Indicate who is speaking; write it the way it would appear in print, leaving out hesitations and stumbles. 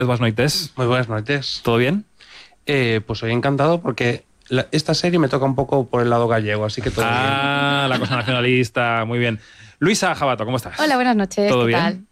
Speaker 1: Buenas noites.
Speaker 2: Muy buenas noches.
Speaker 1: ¿Todo bien?
Speaker 2: Pues soy encantado porque esta serie me toca un poco por el lado gallego, así que todo bien.
Speaker 1: La cosa nacionalista, muy bien. Luisa Jabato, ¿cómo estás?
Speaker 3: Hola, buenas noches.
Speaker 1: ¿Todo
Speaker 3: ¿Qué
Speaker 1: bien?
Speaker 3: tal?